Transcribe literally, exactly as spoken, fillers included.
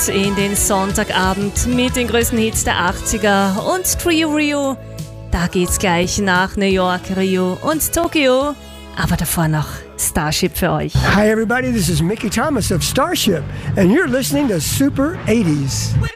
In den Sonntagabend mit den größten Hits der achtziger und Trio Rio. Da geht's gleich nach New York, Rio und Tokio. Aber davor noch Starship für euch. Hi everybody, this is Mickey Thomas of Starship and you're listening to Super eighties.